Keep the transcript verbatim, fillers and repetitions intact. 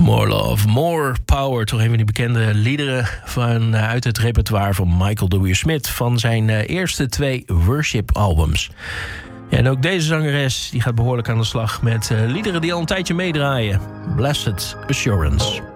More Love, More Power. Toch een van die bekende liederen van, uh, uit het repertoire van Michael W. Smith van zijn uh, eerste twee Worship-albums. Ja, en ook deze zangeres die gaat behoorlijk aan de slag met uh, liederen die al een tijdje meedraaien. Blessed Assurance.